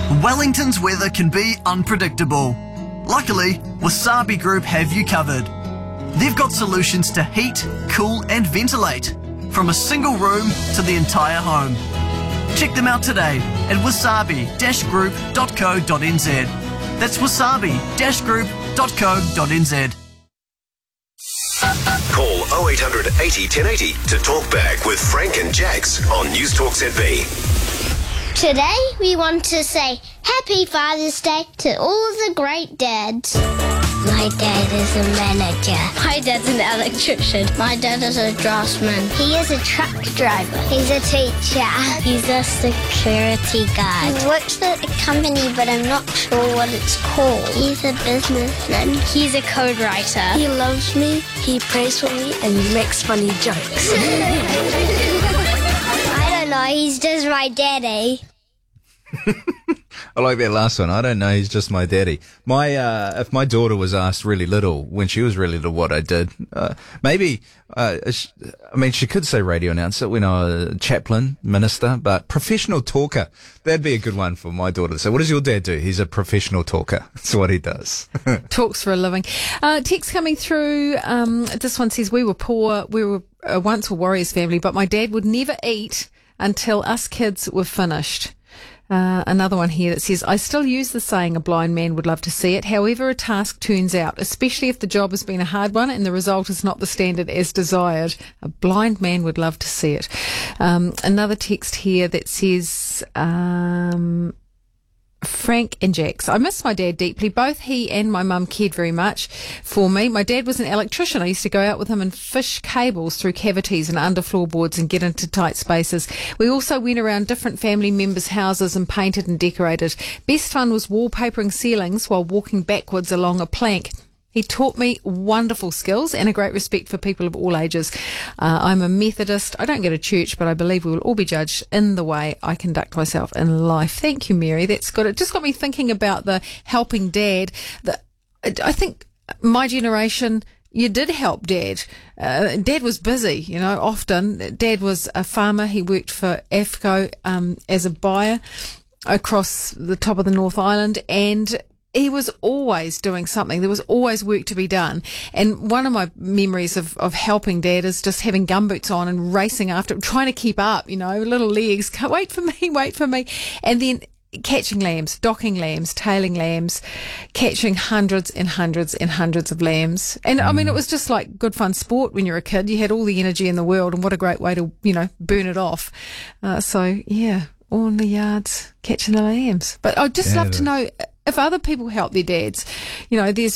Wellington's weather can be unpredictable. Luckily, Wasabi Group have you covered. They've got solutions to heat, cool and ventilate, from a single room to the entire home. Check them out today at wasabi-group.co.nz. That's wasabi-group.co.nz. Call 0800 80 1080 to talk back with Frank and Jax on News Talk ZB. Today we want to say Happy Father's Day to all the great dads. My dad is a manager. My dad's an electrician. My dad is a draftsman. He is a truck driver. He's a teacher. He's a security guard. He works at a company, but I'm not sure what it's called. He's a businessman. He's a code writer. He loves me, he prays for me, and he makes funny jokes. I don't know, he's just my daddy. I like that last one. I don't know, he's just my daddy. If my daughter was asked really little, when she was really little, what I did, she could say radio announcer, chaplain, minister, but professional talker. That'd be a good one for my daughter to say. What does your dad do? He's a professional talker. That's what he does. Talks for a living. Text coming through. This one says, we were poor. We were once a Warriors family, but my dad would never eat until us kids were finished. Another one here that says, I still use the saying, a blind man would love to see it. However a task turns out, especially if the job has been a hard one and the result is not the standard as desired, a blind man would love to see it. Another text here that says, Frank and Jax, I miss my dad deeply. Both he and my mum cared very much for me. My dad was an electrician. I used to go out with him and fish cables through cavities and under floorboards and get into tight spaces. We also went around different family members' houses and painted and decorated. Best fun was wallpapering ceilings while walking backwards along a plank. He taught me wonderful skills and a great respect for people of all ages. I'm a Methodist. I don't go to church, but I believe we will all be judged in the way I conduct myself in life. Thank you, Mary. That's good. It just got me thinking about the helping dad. I think my generation, you did help Dad. Dad was busy, often. Dad was a farmer. He worked for AFCO as a buyer across the top of the North Island, and he was always doing something. There was always work to be done. And one of my memories of helping Dad is just having gumboots on and racing after him, trying to keep up, little legs. Wait for me. And then catching lambs, docking lambs, tailing lambs, catching hundreds and hundreds and hundreds of lambs. And it was just like good fun sport when you're a kid. You had all the energy in the world, and what a great way to, burn it off. All in the yards, catching the lambs. But I'd just love to know if other people help their dads. There's